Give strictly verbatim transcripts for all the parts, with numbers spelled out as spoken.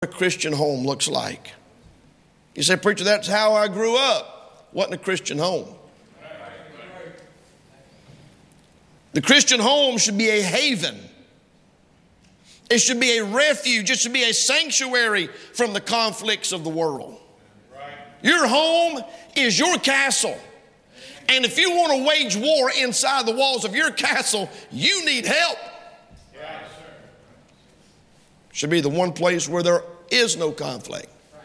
a Christian home looks like. You say, preacher, that's how I grew up. Wasn't a Christian home. The Christian home should be a haven. It should be a refuge. It should be a sanctuary from the conflicts of the world. Your home is your castle. And if you want to wage war inside the walls of your castle, you need help. Should be the one place where there is no conflict.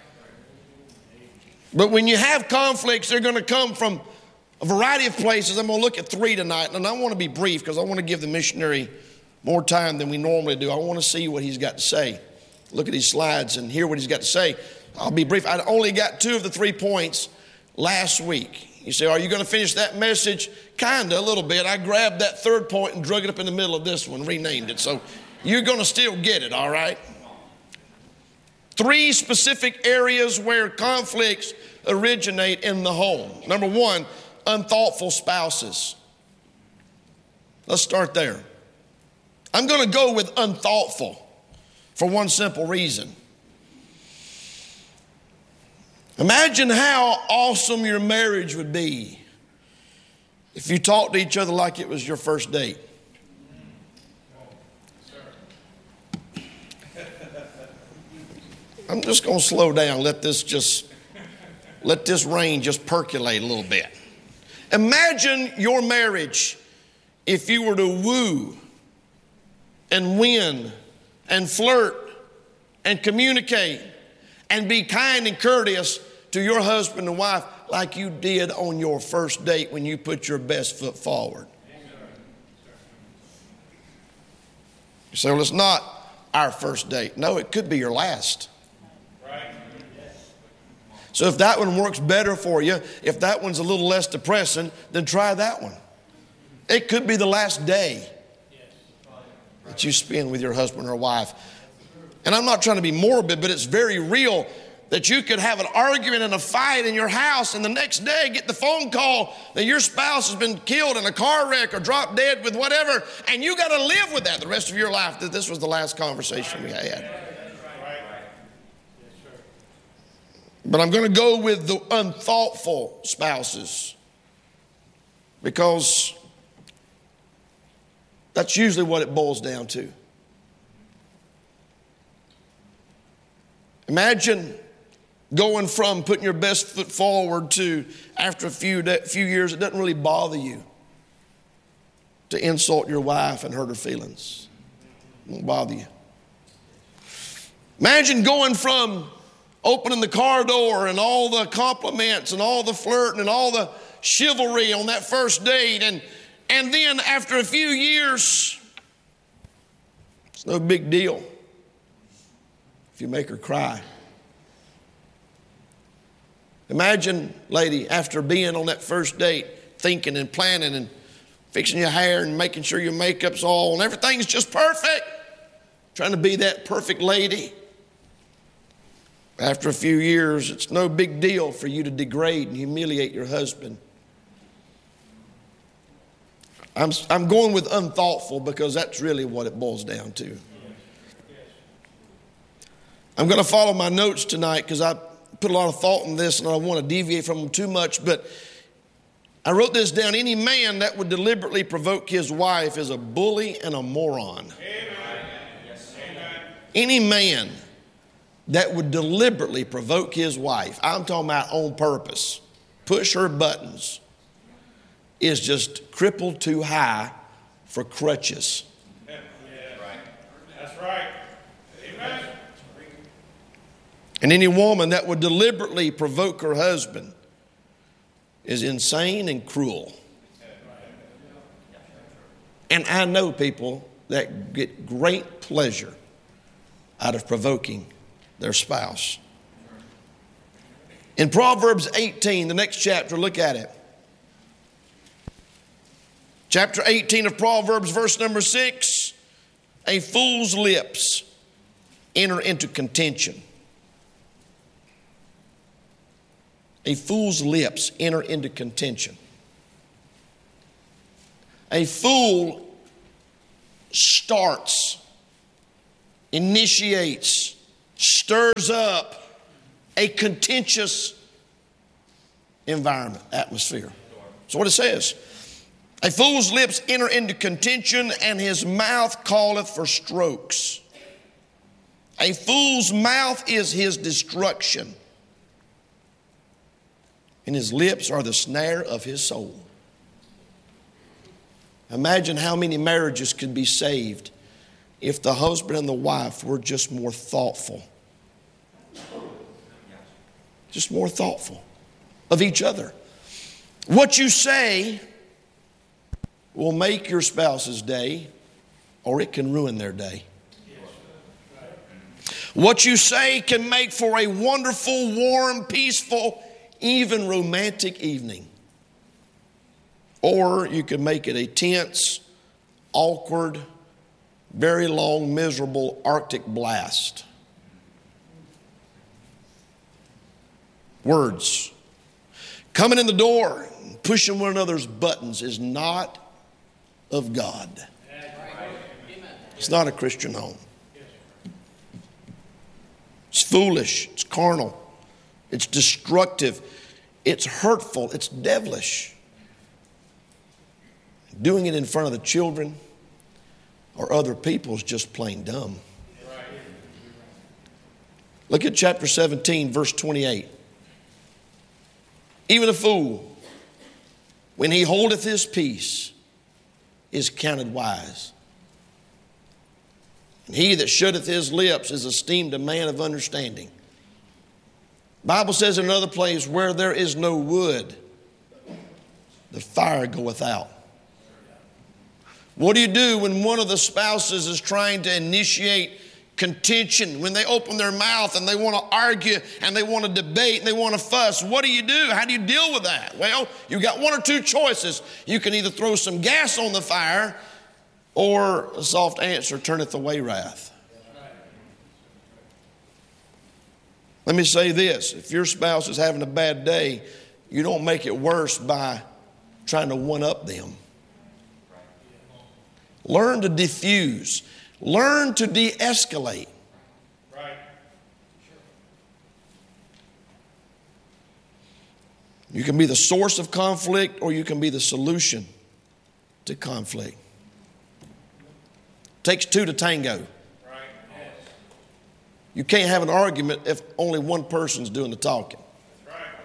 But when you have conflicts, they're going to come from a variety of places. I'm going to look at three tonight, and I want to be brief because I want to give the missionary more time than we normally do. I want to see what he's got to say. Look at his slides and hear what he's got to say. I'll be brief. I only got two of the three points last week. You say, are you going to finish that message? Kind of, a little bit. I grabbed that third point and drug it up in the middle of this one, renamed it. So you're going to still get it, all right? Three specific areas where conflicts originate in the home. Number one, unthoughtful spouses. Let's start there. I'm going to go with unthoughtful for one simple reason. Imagine how awesome your marriage would be if you talked to each other like it was your first date. I'm just going to slow down. Let this just, let this rain just percolate a little bit. Imagine your marriage if you were to woo and win and flirt and communicate and be kind and courteous to your husband and wife like you did on your first date when you put your best foot forward. You say, well, it's not our first date. No, it could be your last. So if that one works better for you, if that one's a little less depressing, then try that one. It could be the last day that you spend with your husband or wife. And I'm not trying to be morbid, but it's very real that you could have an argument and a fight in your house and the next day get the phone call that your spouse has been killed in a car wreck or dropped dead with whatever, and you got to live with that the rest of your life, that this was the last conversation we had. But I'm going to go with the unthoughtful spouses because that's usually what it boils down to. Imagine going from putting your best foot forward to after a few, de- few years, it doesn't really bother you to insult your wife and hurt her feelings. It won't bother you. Imagine going from opening the car door and all the compliments and all the flirting and all the chivalry on that first date. And, and then after a few years, it's no big deal if you make her cry. Imagine, lady, after being on that first date, thinking and planning and fixing your hair and making sure your makeup's all and everything's just perfect, trying to be that perfect lady. After a few years, it's no big deal for you to degrade and humiliate your husband. I'm, I'm going with unthoughtful because that's really what it boils down to. I'm going to follow my notes tonight because I put a lot of thought in this and I don't want to deviate from them too much, but I wrote this down. Any man that would deliberately provoke his wife is a bully and a moron. Amen. Any man that would deliberately provoke his wife, I'm talking about on purpose, push her buttons, is just crippled too high for crutches. Yeah, right. That's right. Amen. And any woman that would deliberately provoke her husband is insane and cruel. And I know people that get great pleasure out of provoking their spouse. In Proverbs eighteen, the next chapter, look at it. Chapter eighteen of Proverbs, verse number six. A fool's lips enter into contention. A fool's lips enter into contention. A fool starts, initiates, stirs up a contentious environment, atmosphere. That's what it says. A fool's lips enter into contention, and his mouth calleth for strokes. A fool's mouth is his destruction, and his lips are the snare of his soul. Imagine how many marriages could be saved if the husband and the wife were just more thoughtful. Just more thoughtful of each other. What you say will make your spouse's day, or it can ruin their day. What you say can make for a wonderful, warm, peaceful, even romantic evening. Or you can make it a tense, awkward, very long, miserable Arctic blast. Words. Coming in the door, pushing one another's buttons is not of God. It's not a Christian home. It's foolish. It's carnal. It's destructive. It's hurtful. It's devilish. Doing it in front of the children or other people is just plain dumb. Look at chapter seventeen, verse twenty-eight. Even a fool, when he holdeth his peace, is counted wise. And he that shutteth his lips is esteemed a man of understanding. The Bible says in another place, where there is no wood, the fire goeth out. What do you do when one of the spouses is trying to initiate contention, when they open their mouth and they want to argue and they want to debate and they want to fuss? What do you do? How do you deal with that? Well, you've got one or two choices. You can either throw some gas on the fire, or a soft answer turneth away wrath. Let me say this. If your spouse is having a bad day, you don't make it worse by trying to one-up them. Learn to diffuse. Learn to de-escalate. Right. You can be the source of conflict, or you can be the solution to conflict. It takes two to tango. Right. Yes. You can't have an argument if only one person's doing the talking. That's right.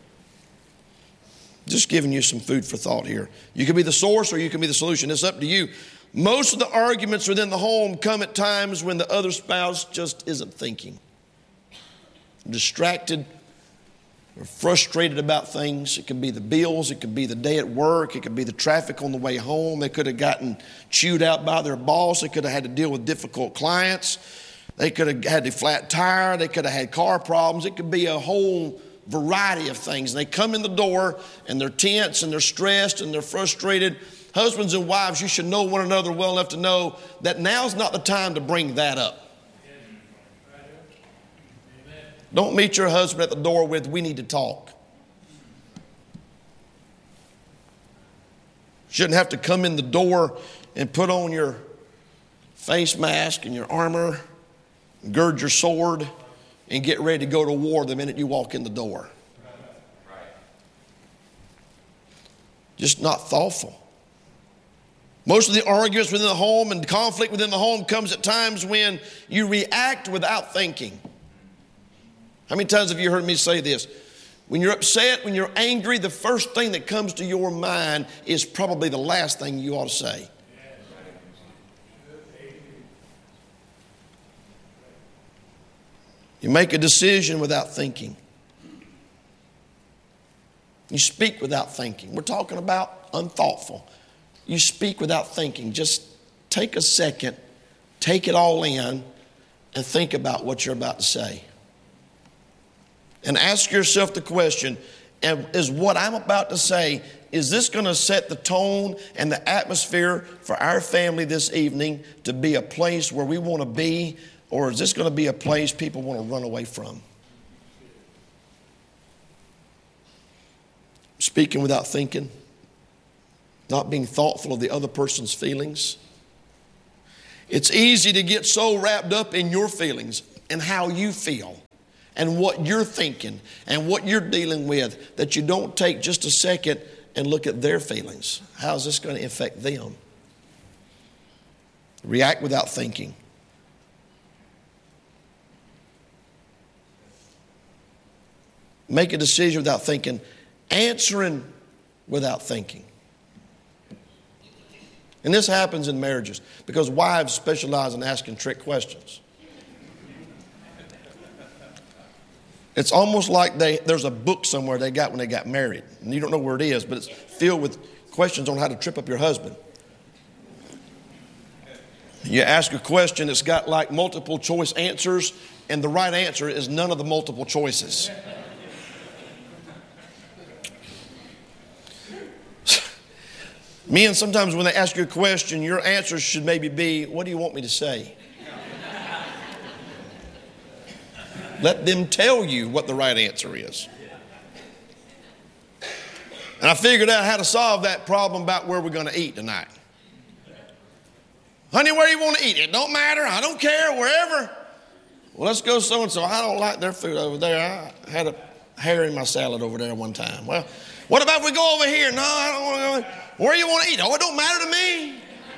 Just giving you some food for thought here. You can be the source, or you can be the solution. It's up to you. Most of the arguments within the home come at times when the other spouse just isn't thinking. Distracted or frustrated about things. It could be the bills. It could be the day at work. It could be the traffic on the way home. They could have gotten chewed out by their boss. They could have had to deal with difficult clients. They could have had a flat tire. They could have had car problems. It could be a whole variety of things. And they come in the door and they're tense and they're stressed and they're frustrated. Husbands and wives, you should know one another well enough to know that now's not the time to bring that up. Don't meet your husband at the door with, we need to talk. Shouldn't have to come in the door and put on your face mask and your armor, and gird your sword, and get ready to go to war the minute you walk in the door. Just not thoughtful. Most of the arguments within the home and conflict within the home comes at times when you react without thinking. How many times have you heard me say this? When you're upset, when you're angry, the first thing that comes to your mind is probably the last thing you ought to say. You make a decision without thinking. You speak without thinking. We're talking about unthoughtful. You speak without thinking. Just take a second, take it all in, and think about what you're about to say. And ask yourself the question, is what I'm about to say, is this going to set the tone and the atmosphere for our family this evening to be a place where we want to be, or is this going to be a place people want to run away from? Speaking without thinking. Not being thoughtful of the other person's feelings. It's easy to get so wrapped up in your feelings. and how you feel and what you're thinking and what you're dealing with, that you don't take just a second and look at their feelings. How is this going to affect them? React without thinking. Make a decision without thinking. Answering without thinking. And this happens in marriages because wives specialize in asking trick questions. It's almost like they there's a book somewhere they got when they got married. And you don't know where it is, but it's filled with questions on how to trip up your husband. You ask a question that's got like multiple choice answers, and the right answer is none of the multiple choices. Men, sometimes when they ask you a question, your answer should maybe be, what do you want me to say? Let them tell you what the right answer is. And I figured out how to solve that problem about where we're going to eat tonight. Honey, where you want to eat? It don't matter. I don't care. Wherever. Well, let's go so-and-so. I don't like their food over there. I had a hair in my salad over there one time. Well, what about if we go over here? No, I don't want to go there. Where you want to eat? Oh, it don't matter to me.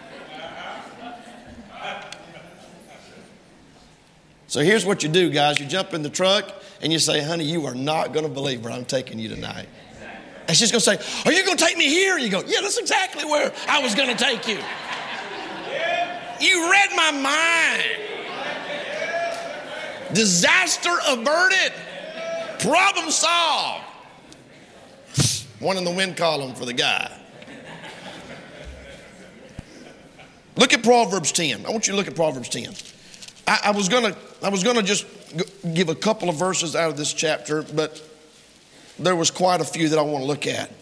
So here's what you do, guys. You jump in the truck and you say, honey, you are not going to believe where I'm taking you tonight. And she's going to say, are you going to take me here? You go, yeah, that's exactly where I was going to take you. You read my mind. Disaster averted. Problem solved. One in the win column for the guy. Look at Proverbs ten. I want you to look at Proverbs ten. I, I was gonna, I was gonna just g- give a couple of verses out of this chapter, but there was quite a few that I want to look at.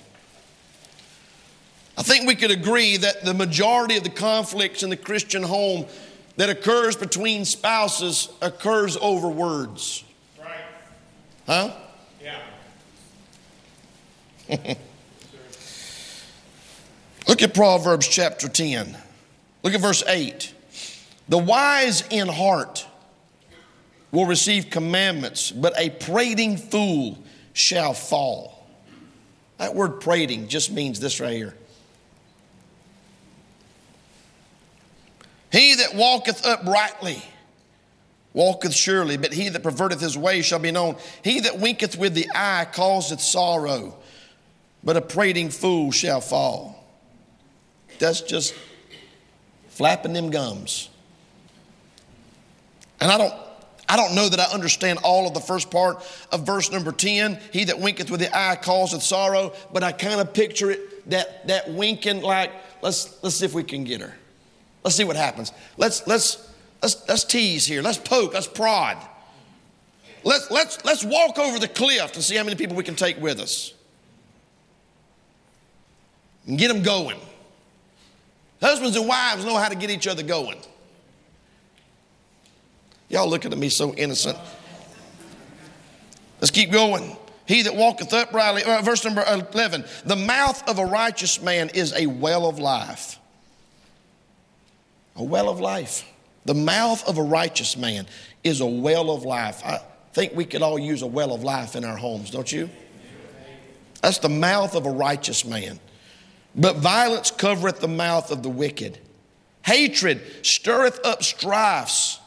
I think we could agree that the majority of the conflicts in the Christian home that occurs between spouses occurs over words. Right. Huh? Yeah. Look at Proverbs chapter ten. Look at verse eight. The wise in heart will receive commandments, but a prating fool shall fall. That word prating just means this right here. He that walketh uprightly walketh surely, but he that perverteth his way shall be known. He that winketh with the eye causeth sorrow, but a prating fool shall fall. That's just flapping them gums. And I don't, I don't know that I understand all of the first part of verse number ten. He that winketh with the eye causeth sorrow, but I kind of picture it, that, that winking like, let's, let's see if we can get her. Let's see what happens. Let's, let's, let's, let's tease here. Let's poke. Let's prod. Let's, let's, let's walk over the cliff and see how many people we can take with us. And get them going. Husbands and wives know how to get each other going. Y'all looking at me so innocent. Let's keep going. He that walketh uprightly, uh, verse number eleven, the mouth of a righteous man is a well of life. A well of life. The mouth of a righteous man is a well of life. I think we could all use a well of life in our homes, don't you? That's the mouth of a righteous man. But violence covereth the mouth of the wicked. Hatred stirreth up strifes.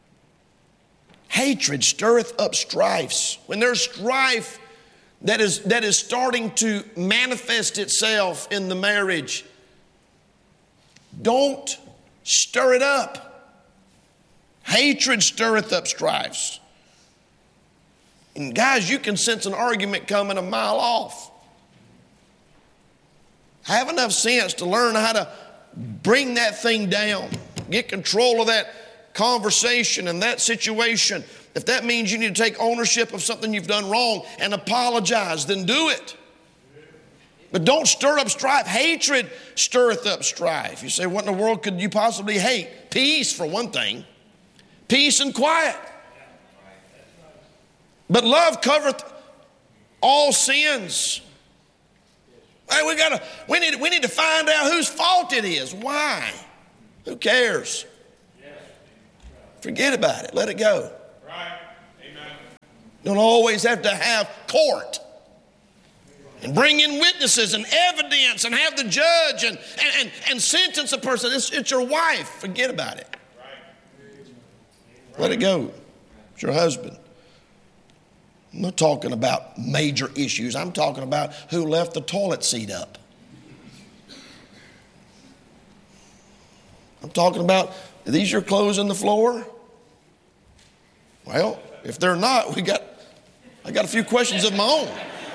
Hatred stirreth up strifes. When there's strife that is, that is starting to manifest itself in the marriage, don't stir it up. Hatred stirreth up strifes. And guys, you can sense an argument coming a mile off. Have enough sense to learn how to bring that thing down. Get control of that conversation and that situation. If that means you need to take ownership of something you've done wrong and apologize, then do it. But don't stir up strife. Hatred stirreth up strife. You say, what in the world could you possibly hate? Peace, for one thing. Peace and quiet. But love covereth all sins. Hey, we gotta, we need, we need to find out whose fault it is. Why? Who cares? Forget about it. Let it go. Right. Don't always have to have court and bring in witnesses and evidence and have the judge and, and, and, and sentence a person. It's, it's your wife. Forget about it. Let it go. It's your husband. I'm not talking about major issues. I'm talking about who left the toilet seat up. I'm talking about, are these your clothes on the floor? Well, if they're not, we got, I got a few questions of my own.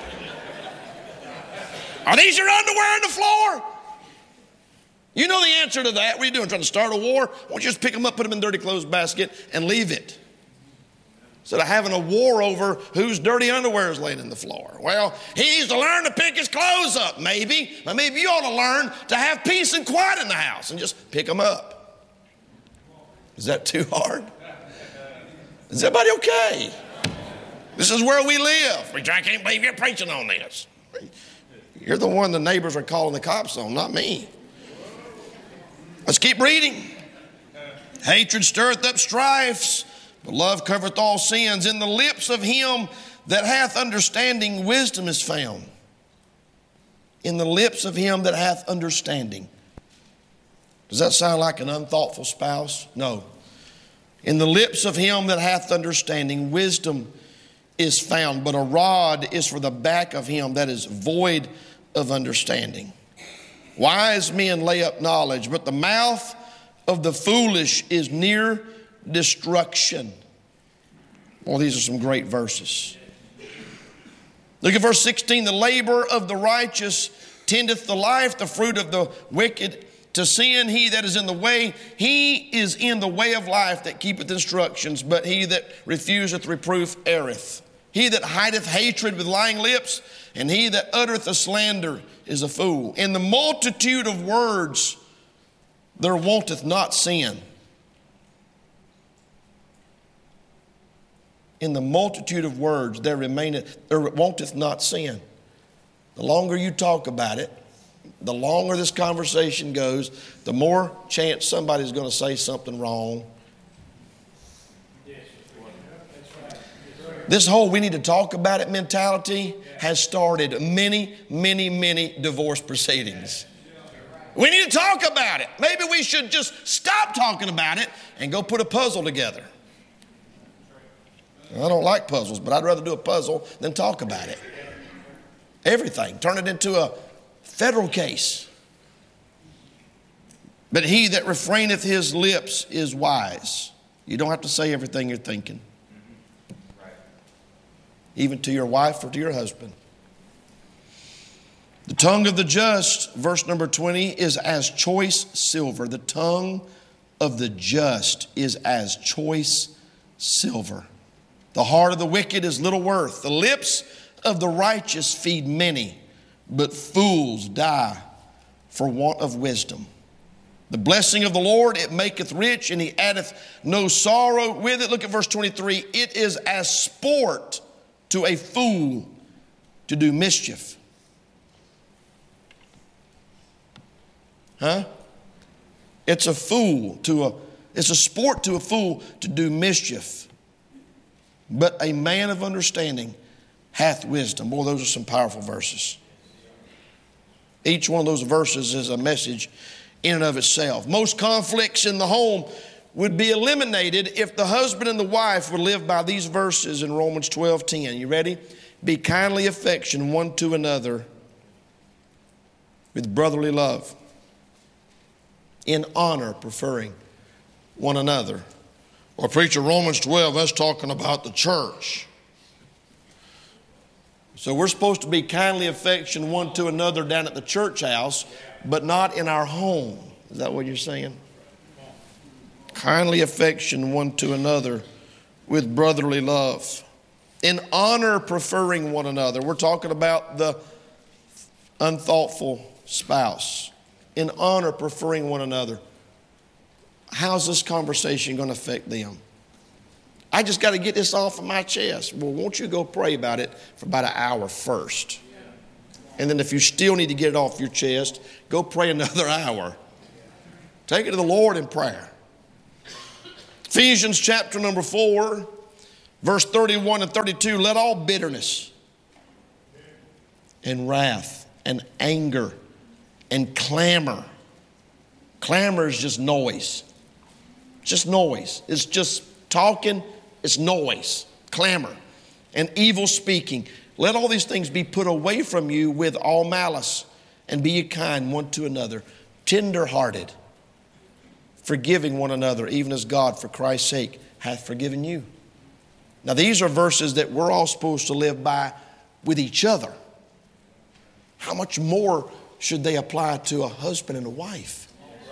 Are these your underwear on the floor? You know the answer to that. What are you doing, trying to start a war? Why don't you just pick them up, put them in the dirty clothes basket, and leave it? Instead of having a war over whose dirty underwear is laying in the floor. Well, he needs to learn to pick his clothes up, maybe. But maybe you ought to learn to have peace and quiet in the house and just pick them up. Is that too hard? Is everybody okay? This is where we live. I can't believe you're preaching on this. You're the one the neighbors are calling the cops on, not me. Let's keep reading. Hatred stirreth up strifes, but love covereth all sins. In the lips of him that hath understanding, wisdom is found. In the lips of him that hath understanding. Does that sound like an unthoughtful spouse? No. In the lips of him that hath understanding, wisdom is found, but a rod is for the back of him that is void of understanding. Wise men lay up knowledge, but the mouth of the foolish is near destruction. Well, these are some great verses. Look at verse sixteen. The labor of the righteous tendeth the life, the fruit of the wicked to sin. He that is in the way, he is in the way of life that keepeth instructions, but he that refuseth reproof erreth. He that hideth hatred with lying lips, and he that uttereth a slander is a fool. In the multitude of words there wanteth not sin. In the multitude of words there remaineth, there wanteth not sin. The longer you talk about it, the longer this conversation goes, the more chance somebody's going to say something wrong. This whole we need to talk about it mentality has started many, many, many divorce proceedings. We need to talk about it. Maybe we should just stop talking about it and go put a puzzle together. I don't like puzzles, but I'd rather do a puzzle than talk about it. Everything. Turn it into a federal case. But he that refraineth his lips is wise. You don't have to say everything you're thinking. Even to your wife or to your husband. The tongue of the just, verse number twenty, is as choice silver. The tongue of the just is as choice silver. The heart of the wicked is little worth. The lips of the righteous feed many, but fools die for want of wisdom. The blessing of the Lord, it maketh rich, and he addeth no sorrow with it. Look at verse twenty-three. It is as sport to a fool to do mischief. Huh? It's a fool to a, it's a sport to a fool to do mischief. But a man of understanding hath wisdom. Boy, those are some powerful verses. Each one of those verses is a message in and of itself. Most conflicts in the home would be eliminated if the husband and the wife would live by these verses in Romans twelve ten. You ready? Be kindly affectioned one to another with brotherly love, in honor preferring one another. Well, preacher, Romans twelve, that's talking about the church. So we're supposed to be kindly affectioned one to another down at the church house, but not in our home. Is that what you're saying? Kindly affection one to another with brotherly love. In honor preferring one another. We're talking about the unthoughtful spouse. In honor preferring one another. How's this conversation going to affect them? I just got to get this off of my chest. Well, won't you go pray about it for about an hour first? And then if you still need to get it off your chest, go pray another hour. Take it to the Lord in prayer. Ephesians chapter number four, Verse thirty-one and thirty-two, let all bitterness and wrath and anger and clamor. Clamor is just noise. Just noise. It's just talking. It's noise. Clamor and evil speaking. Let all these things be put away from you with all malice, and be ye kind one to another, tender-hearted, forgiving one another, even as God for Christ's sake hath forgiven you. Now these are verses that we're all supposed to live by with each other. How much more should they apply to a husband and a wife?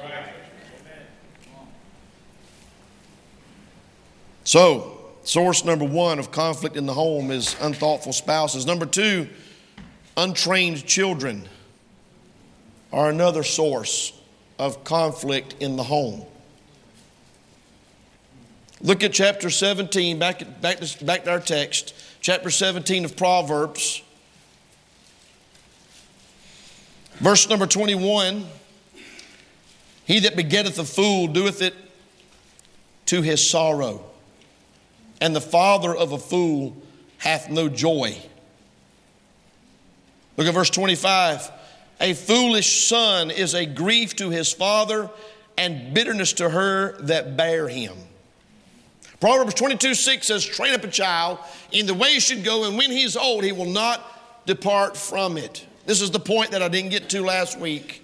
So, source number one of conflict in the home is unthoughtful spouses. Number two, untrained children are another source of conflict in the home. Look at chapter seventeen, back, at, back, to, back to our text, chapter seventeen of Proverbs. Verse number twenty-one, he that begetteth a fool doeth it to his sorrow, and the father of a fool hath no joy. Look at verse twenty-five. A foolish son is a grief to his father, and bitterness to her that bare him. Proverbs twenty-two six says, train up a child in the way he should go, and when he is old, he will not depart from it. This is the point that I didn't get to last week.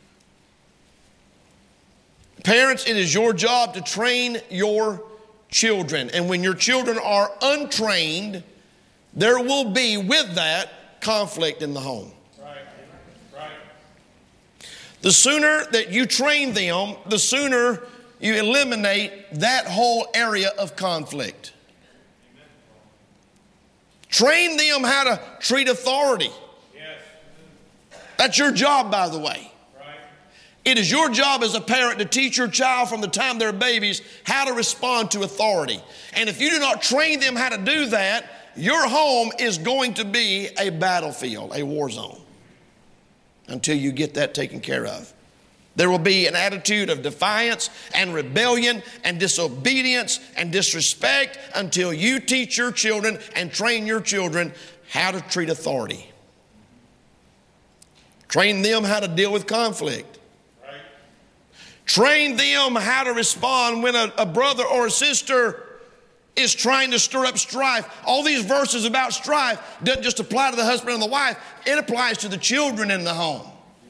Parents, it is your job to train your children. And when your children are untrained, there will be with that conflict in the home. Right. Right. The sooner that you train them, the sooner you eliminate that whole area of conflict. Amen. Train them how to treat authority. Yes. That's your job, by the way. Right. It is your job as a parent to teach your child from the time they're babies how to respond to authority. And if you do not train them how to do that, your home is going to be a battlefield, a war zone, until you get that taken care of. There will be an attitude of defiance and rebellion and disobedience and disrespect until you teach your children and train your children how to treat authority. Train them how to deal with conflict. Right. Train them how to respond when a, a brother or a sister is trying to stir up strife. All these verses about strife doesn't just apply to the husband and the wife. It applies to the children in the home.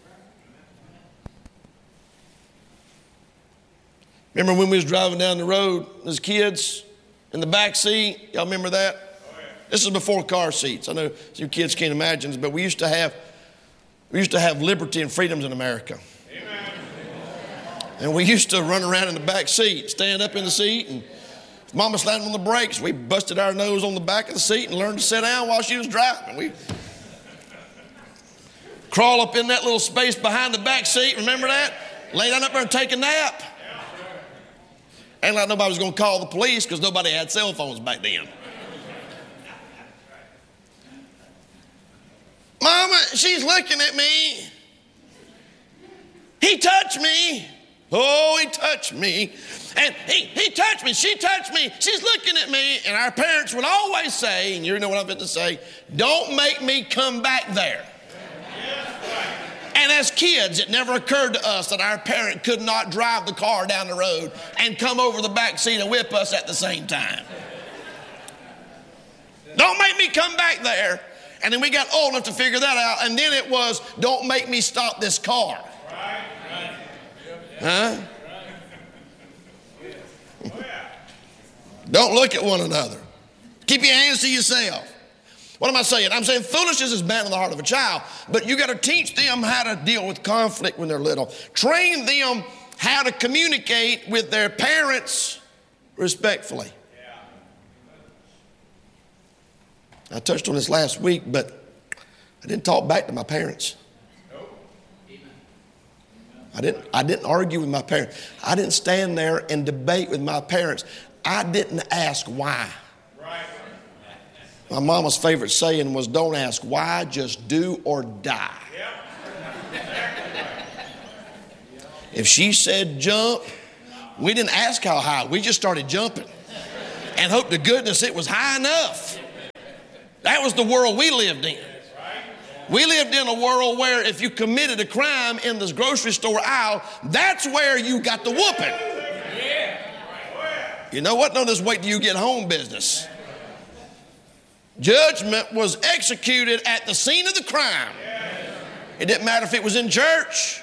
Remember when we was driving down the road as kids in the back seat? Y'all remember that? Oh, yeah. This is before car seats. I know you kids can't imagine this, but we used to have we used to have liberty and freedoms in America. Amen. And we used to run around in the back seat, stand up in the seat, and if Mama slammed on the brakes, we busted our nose on the back of the seat and learned to sit down while she was driving. We crawl up in that little space behind the back seat. Remember that? Lay down up there and take a nap. Ain't like nobody was going to call the police because nobody had cell phones back then. Mama, she's looking at me. He touched me. Oh, he touched me. And he, he touched me. She touched me. She's looking at me. And our parents would always say, and you know what I'm going to say, don't make me come back there. And as kids, it never occurred to us that our parent could not drive the car down the road and come over the back seat and whip us at the same time. Don't make me come back there. And then we got old enough to figure that out. And then it was, don't make me stop this car. Huh? Don't look at one another. Keep your hands to yourself. What am I saying? I'm saying foolishness is bad in the heart of a child, but you got to teach them how to deal with conflict when they're little. Train them how to communicate with their parents respectfully. I touched on this last week, but I didn't talk back to my parents. I didn't, I didn't argue with my parents. I didn't stand there and debate with my parents. I didn't ask why. My mama's favorite saying was, don't ask why, just do or die. If she said jump, we didn't ask how high. We just started jumping. and hope to goodness it was high enough. That was the world we lived in. We lived in a world where if you committed a crime in this grocery store aisle, that's where you got the whooping. You know what? No, just wait till you get home business. Judgment was executed at the scene of the crime. It didn't matter if it was in church.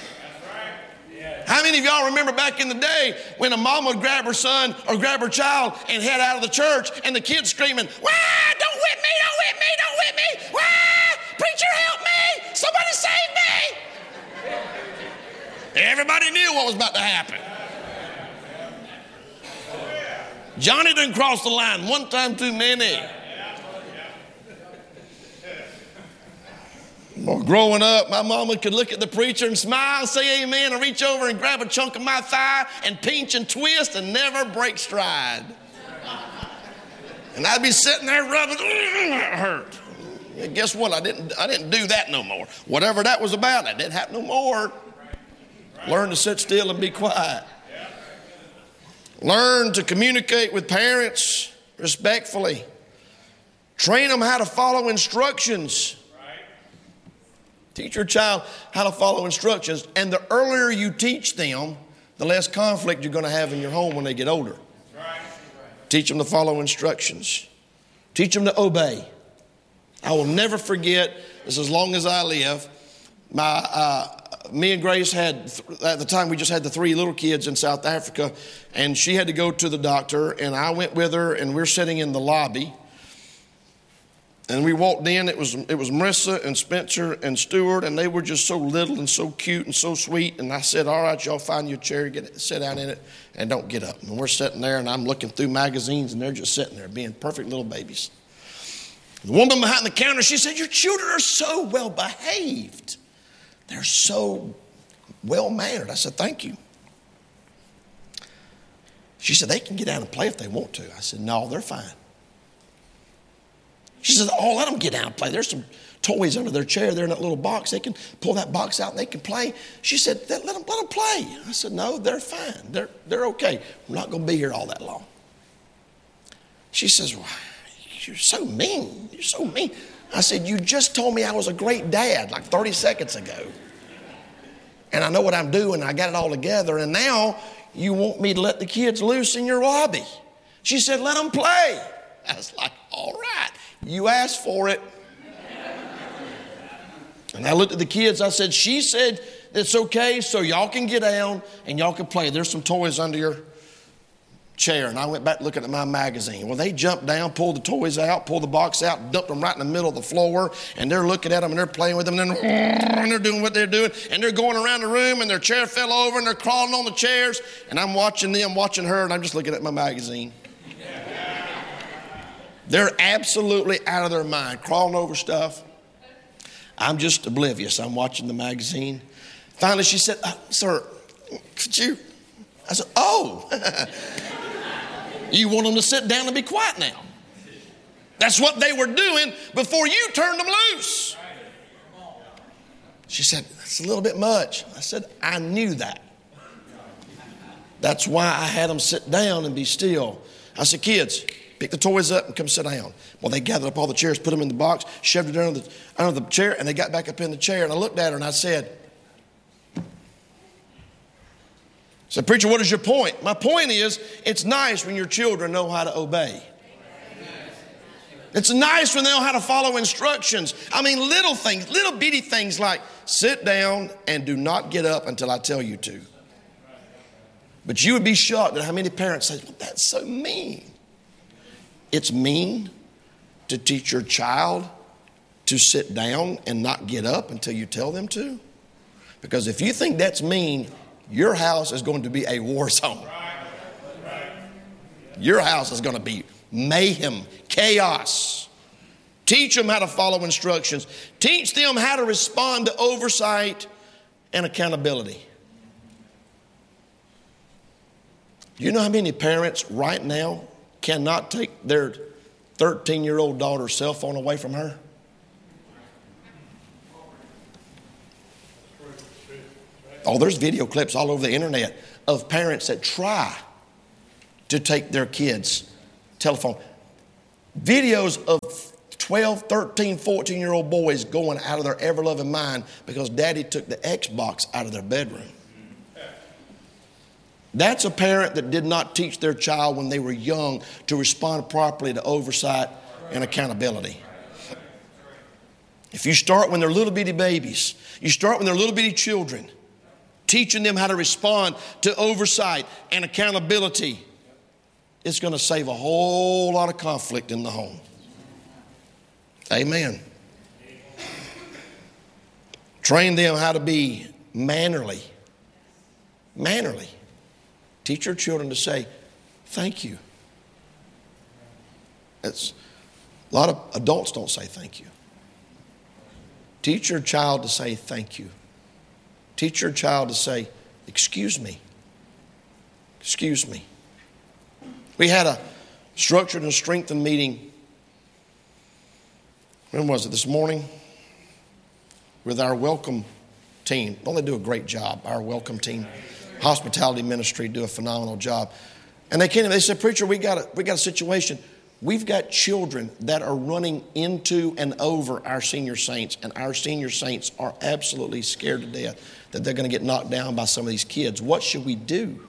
How many of y'all remember back in the day when a mom would grab her son or grab her child and head out of the church and the kids screaming, "Wah, don't whip me, don't whip me, don't whip me. Wah, preacher help me, somebody save me." Everybody knew what was about to happen. Johnny didn't cross the line one time too many. Well, growing up, my mama could look at the preacher and smile, say amen, and reach over and grab a chunk of my thigh and pinch and twist and never break stride. And I'd be sitting there rubbing, it hurt. And guess what? I didn't, I didn't do that no more. Whatever that was about, that didn't happen no more. Learn to sit still and be quiet. Learn to communicate with parents respectfully. Train them how to follow instructions. Teach your child how to follow instructions. And the earlier you teach them, the less conflict you're going to have in your home when they get older. Teach them to follow instructions. Teach them to obey. I will never forget, this as long as I live, my, uh, me and Grace had, at the time we just had the three little kids in South Africa, and she had to go to the doctor, and I went with her, and we're sitting in the lobby. And we walked in, it was it was Marissa and Spencer and Stuart, and they were just so little and so cute and so sweet. And I said, all right, y'all find your chair, get it, sit down in it, and don't get up. And we're sitting there, and I'm looking through magazines, and they're just sitting there being perfect little babies. The woman behind the counter, she said, your children are so well behaved. They're so well mannered. I said, thank you. She said, they can get down and play if they want to. I said, no, they're fine. She said, oh, let them get down and play. There's some toys under their chair. They're in that little box. They can pull that box out and they can play. She said, let them, let them play. I said, no, they're fine. They're, they're okay. We're not going to be here all that long. She says, well, you're so mean. You're so mean. I said, you just told me I was a great dad like thirty seconds ago. And I know what I'm doing. I got it all together. And now you want me to let the kids loose in your lobby. She said, let them play. I was like, all right. You asked for it. And I looked at the kids. I said, she said it's okay, so y'all can get down and y'all can play. There's some toys under your chair. And I went back looking at my magazine. Well, they jumped down, pulled the toys out, pulled the box out, dumped them right in the middle of the floor. And they're looking at them and they're playing with them. And, and they're doing what they're doing. And they're going around the room and their chair fell over and they're crawling on the chairs. And I'm watching them, watching her, and I'm just looking at my magazine. They're absolutely out of their mind, crawling over stuff. I'm just oblivious. I'm watching the magazine. Finally, she said, uh, sir, could you? I said, oh, you want them to sit down and be quiet now. That's what they were doing before you turned them loose. She said, that's a little bit much. I said, I knew that. That's why I had them sit down and be still. I said, kids, pick the toys up and come sit down. Well, they gathered up all the chairs, put them in the box, shoved it under the, under the chair, and they got back up in the chair. And I looked at her and I said, I said, preacher, what is your point? My point is, it's nice when your children know how to obey. It's nice when they know how to follow instructions. I mean, little things, little bitty things like sit down and do not get up until I tell you to. But you would be shocked at how many parents say, well, that's so mean. It's mean to teach your child to sit down and not get up until you tell them to. Because if you think that's mean, your house is going to be a war zone. Your house is going to be mayhem, chaos. Teach them how to follow instructions. Teach them how to respond to oversight and accountability. You know how many parents right now cannot take their thirteen-year-old daughter's cell phone away from her? Oh, there's video clips all over the internet of parents that try to take their kids' telephone. Videos of twelve, thirteen, fourteen-year-old boys going out of their ever-loving mind because daddy took the Xbox out of their bedroom. That's a parent that did not teach their child when they were young to respond properly to oversight and accountability. If you start when they're little bitty babies, you start when they're little bitty children, teaching them how to respond to oversight and accountability, it's going to save a whole lot of conflict in the home. Amen. Train them how to be mannerly. Mannerly. Teach your children to say, thank you. It's, a lot of adults don't say thank you. Teach your child to say thank you. Teach your child to say, excuse me. Excuse me. We had a structured and strengthened meeting. When was it? This morning? With our welcome team. Don't they do a great job? Our welcome team. Hospitality ministry do a phenomenal job. And they came and they said, preacher, we got a, we got a situation. We've got children that are running into and over our senior saints, and our senior saints are absolutely scared to death that they're going to get knocked down by some of these kids. What should we do?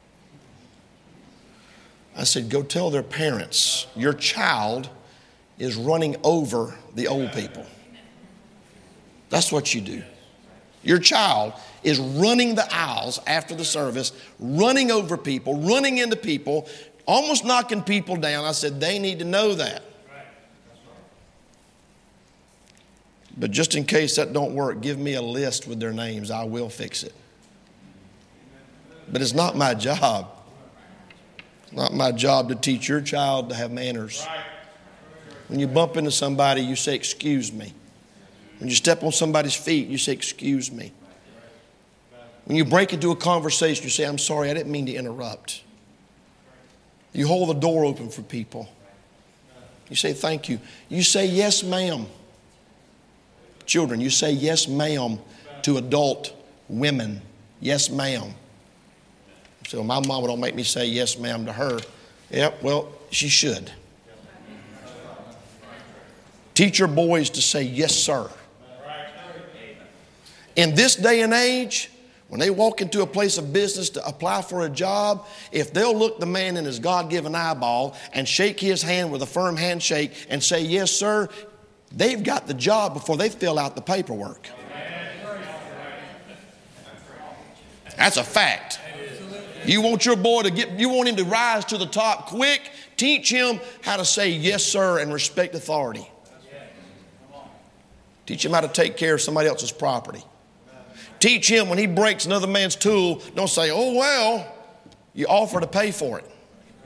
I said, go tell their parents, your child is running over the old people. That's what you do. Your child is running the aisles after the service, running over people, running into people, almost knocking people down. I said, they need to know that. But just in case that don't work, give me a list with their names. I will fix it. But it's not my job. It's not my job to teach your child to have manners. When you bump into somebody, you say, excuse me. When you step on somebody's feet, you say, excuse me. When you break into a conversation, you say, I'm sorry, I didn't mean to interrupt. You hold the door open for people. You say, thank you. You say, yes, ma'am. Children, you say, yes, ma'am, to adult women. Yes, ma'am. So my mama don't make me say yes, ma'am, to her. Yep, well, she should. Teach your boys to say yes, sir. In this day and age, when they walk into a place of business to apply for a job, if they'll look the man in his God-given eyeball and shake his hand with a firm handshake and say, yes, sir, they've got the job before they fill out the paperwork. That's a fact. You want your boy to get, you want him to rise to the top quick, teach him how to say yes, sir, and respect authority. Teach him how to take care of somebody else's property. Teach him when he breaks another man's tool, don't say, oh, well, you offer to pay for it.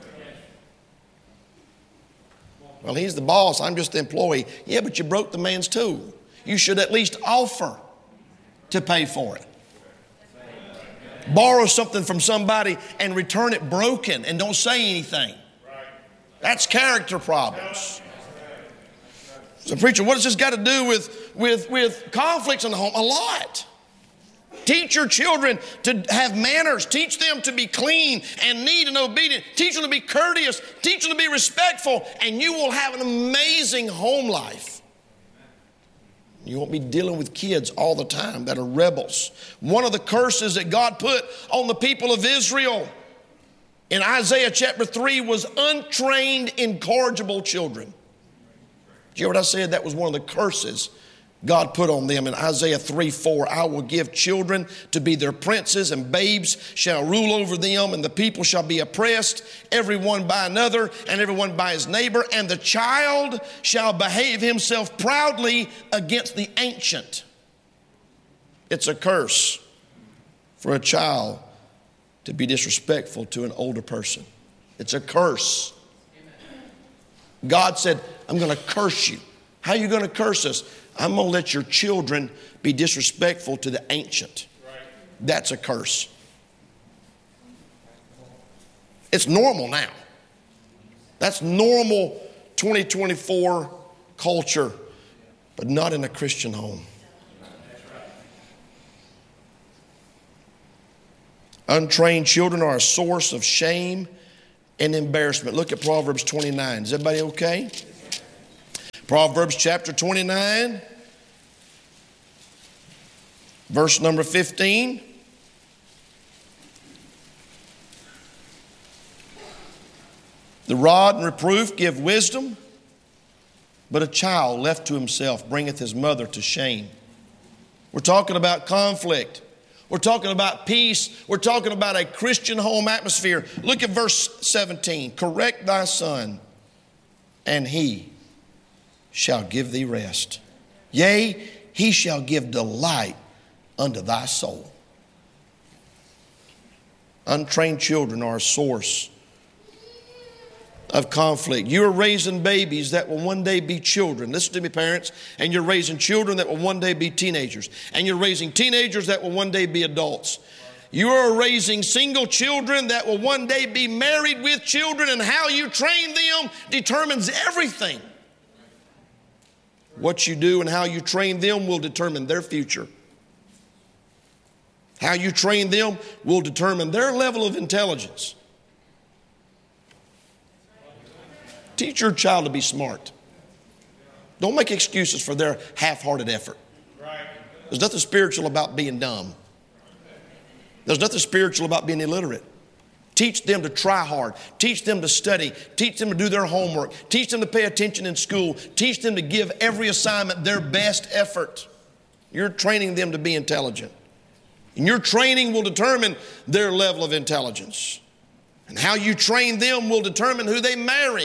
Well, he's the boss, I'm just the employee. Yeah, but you broke the man's tool. You should at least offer to pay for it. Borrow something from somebody and return it broken and don't say anything. That's character problems. So, preacher, what has this got to do with, with, with conflicts in the home? A lot. Teach your children to have manners. Teach them to be clean and neat and obedient. Teach them to be courteous. Teach them to be respectful. And you will have an amazing home life. You won't be dealing with kids all the time that are rebels. One of the curses that God put on the people of Israel in Isaiah chapter three was untrained, incorrigible children. Did you hear what I said? That was one of the curses God put on them in Isaiah three four. I will give children to be their princes, and babes shall rule over them, and the people shall be oppressed, everyone by another, and everyone by his neighbor. And the child shall behave himself proudly against the ancient. It's a curse for a child to be disrespectful to an older person. It's a curse. God said, I'm going to curse you. How are you going to curse us? I'm going to let your children be disrespectful to the ancient. That's a curse. It's normal now. That's normal twenty twenty-four culture, but not in a Christian home. Untrained children are a source of shame and embarrassment. Look at Proverbs twenty-nine. Is everybody okay? Proverbs chapter twenty-nine, verse number fifteen. The rod and reproof give wisdom, but a child left to himself bringeth his mother to shame. We're talking about conflict. We're talking about peace. We're talking about a Christian home atmosphere. Look at verse seventeen. Correct thy son, and he shall give thee rest. Yea, he shall give delight unto thy soul. Untrained children are a source of conflict. You're raising babies that will one day be children. Listen to me, parents. And you're raising children that will one day be teenagers. And you're raising teenagers that will one day be adults. You are raising single children that will one day be married with children, and how you train them determines everything. What you do and how you train them will determine their future. How you train them will determine their level of intelligence. Teach your child to be smart. Don't make excuses for their half-hearted effort. There's nothing spiritual about being dumb. There's nothing spiritual about being illiterate. Teach them to try hard. Teach them to study. Teach them to do their homework. Teach them to pay attention in school. Teach them to give every assignment their best effort. You're training them to be intelligent. And your training will determine their level of intelligence. And how you train them will determine who they marry.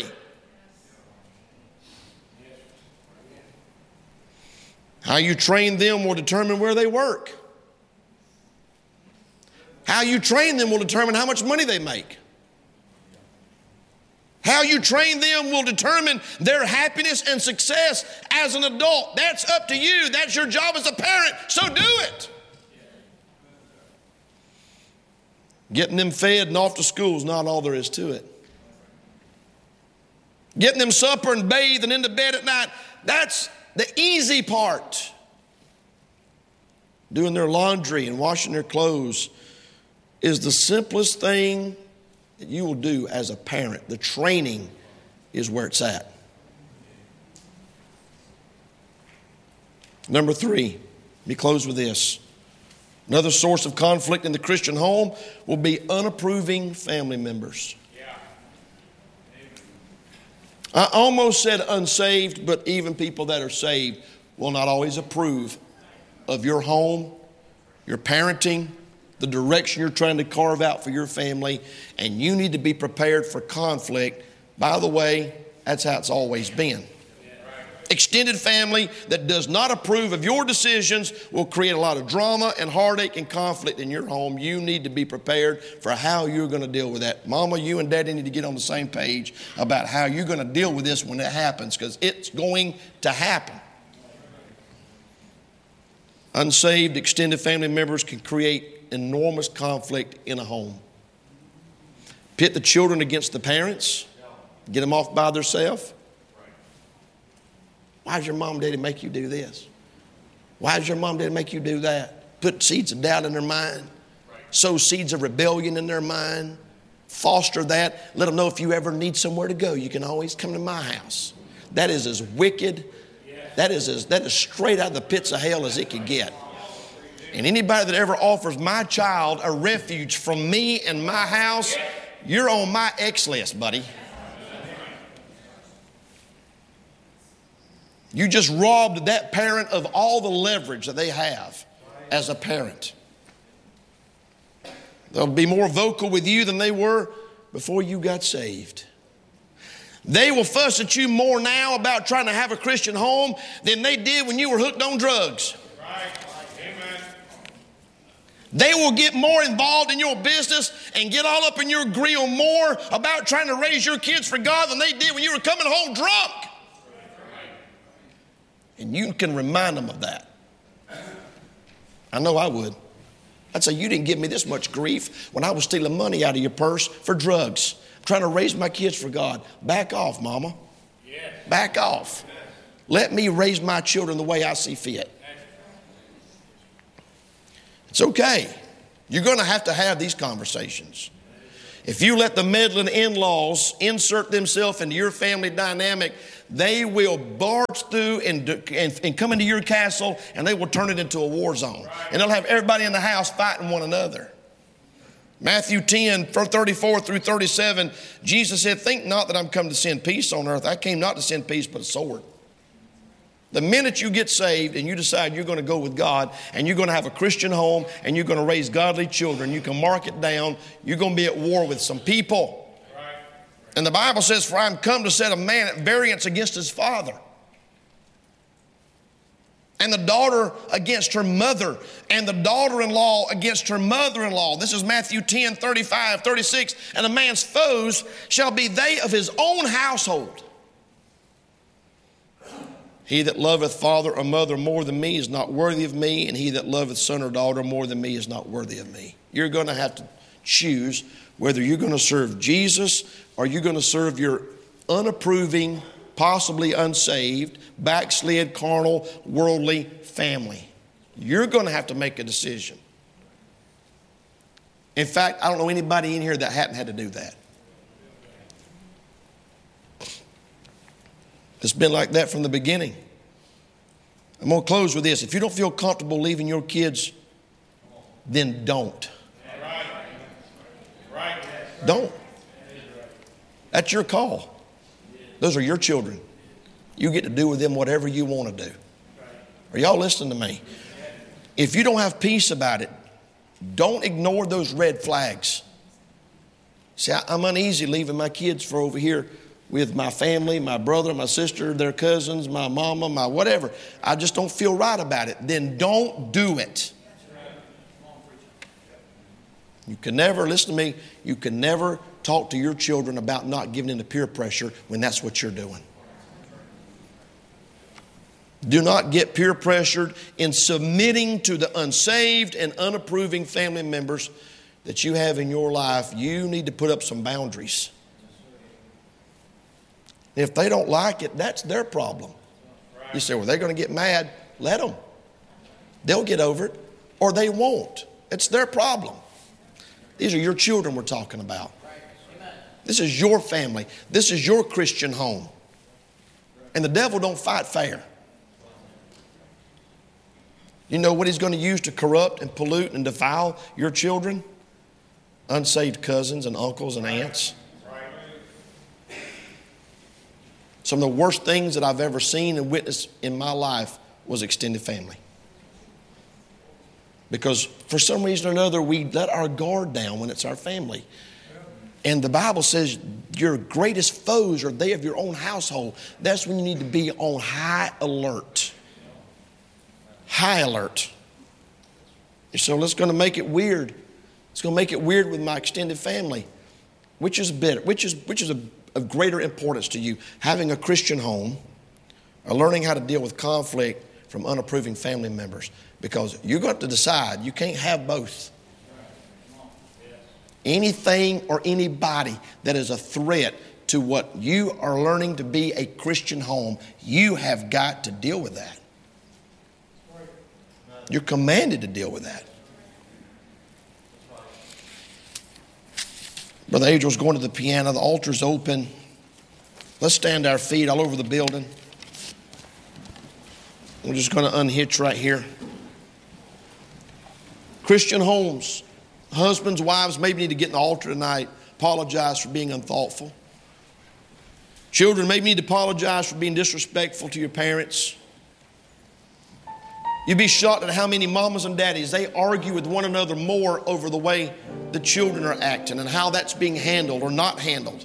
How you train them will determine where they work. How you train them will determine how much money they make. How you train them will determine their happiness and success as an adult. That's up to you. That's your job as a parent, so do it. Getting them fed and off to school is not all there is to it. Getting them supper and bathed and into bed at night, that's the easy part. Doing their laundry and washing their clothes is the simplest thing that you will do as a parent. The training is where it's at. Number three, let me close with this. Another source of conflict in the Christian home will be unapproving family members. I almost said unsaved, but even people that are saved will not always approve of your home, your parenting, the direction you're trying to carve out for your family, and you need to be prepared for conflict. By the way, that's how it's always been. Extended family that does not approve of your decisions will create a lot of drama and heartache and conflict in your home. You need to be prepared for how you're going to deal with that. Mama, you and Daddy need to get on the same page about how you're going to deal with this when it happens, because it's going to happen. Unsaved extended family members can create enormous conflict in a home. Pit the children against the parents. Get them off by themselves. Why does your mom and daddy make you do this? Why does your mom and daddy make you do that? Put seeds of doubt in their mind. Sow seeds of rebellion in their mind. Foster that. Let them know if you ever need somewhere to go, you can always come to my house. That is as wicked, that is as that is straight out of the pits of hell as it could get. And anybody that ever offers my child a refuge from me and my house, you're on my X list, buddy. You just robbed that parent of all the leverage that they have as a parent. They'll be more vocal with you than they were before you got saved. They will fuss at you more now about trying to have a Christian home than they did when you were hooked on drugs. Amen. They will get more involved in your business and get all up in your grill more about trying to raise your kids for God than they did when you were coming home drunk. And you can remind them of that. I know I would. I'd say, you didn't give me this much grief when I was stealing money out of your purse for drugs. I'm trying to raise my kids for God. Back off, mama. Yeah. Back off. Let me raise my children the way I see fit. It's okay. You're going to have to have these conversations. If you let the meddling in-laws insert themselves into your family dynamic, they will barge through and, and, and come into your castle, and they will turn it into a war zone. And they'll have everybody in the house fighting one another. Matthew ten, thirty-four through thirty-seven, Jesus said, think not that I'm come to send peace on earth. I came not to send peace, but a sword. The minute you get saved and you decide you're going to go with God and you're going to have a Christian home and you're going to raise godly children, you can mark it down. You're going to be at war with some people. And the Bible says, for I am come to set a man at variance against his father, and the daughter against her mother, and the daughter-in-law against her mother-in-law. This is Matthew ten, thirty-five, thirty-six. And a man's foes shall be they of his own household. He that loveth father or mother more than me is not worthy of me, and he that loveth son or daughter more than me is not worthy of me. You're going to have to choose whether you're going to serve Jesus or you're going to serve your unapproving, possibly unsaved, backslid, carnal, worldly family. You're going to have to make a decision. In fact, I don't know anybody in here that hadn't had to do that. It's been like that from the beginning. I'm going to close with this. If you don't feel comfortable leaving your kids, then don't. Don't. That's your call. Those are your children. You get to do with them whatever you want to do. Are y'all listening to me? If you don't have peace about it, don't ignore those red flags. See, I'm uneasy leaving my kids for over here with my family, my brother, my sister, their cousins, my mama, my whatever. I just don't feel right about it. Then don't do it. You can never, listen to me, you can never talk to your children about not giving in to peer pressure when that's what you're doing. Do not get peer pressured in submitting to the unsaved and unapproving family members that you have in your life. You need to put up some boundaries. If they don't like it, that's their problem. You say, well, they're going to get mad. Let them. They'll get over it, or they won't. It's their problem. These are your children we're talking about. This is your family. This is your Christian home. And the devil don't fight fair. You know what he's going to use to corrupt and pollute and defile your children? Unsaved cousins and uncles and aunts. Some of the worst things that I've ever seen and witnessed in my life was extended family. Because for some reason or another, we let our guard down when it's our family. And the Bible says your greatest foes are they of your own household. That's when you need to be on high alert. High alert. So it's going to make it weird. It's going to make it weird with my extended family. Which is better? Which is which is a, of greater importance to you? Having a Christian home or learning how to deal with conflict from unapproving family members? Because you're going to have to decide. You can't have both. Anything or anybody that is a threat to what you are learning to be a Christian home, you have got to deal with that. You're commanded to deal with that. Brother Adriel's going to the piano. The altar's open. Let's stand to our feet all over the building. We're just going to unhitch right here. Christian homes, husbands, wives, maybe need to get in the altar tonight. Apologize for being unthoughtful. Children maybe need to apologize for being disrespectful to your parents. You'd be shocked at how many mamas and daddies, they argue with one another more over the way the children are acting and how that's being handled or not handled.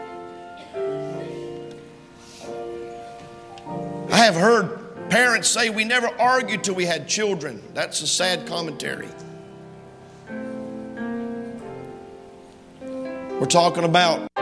I have heard parents say we never argued till we had children. That's a sad commentary. We're talking about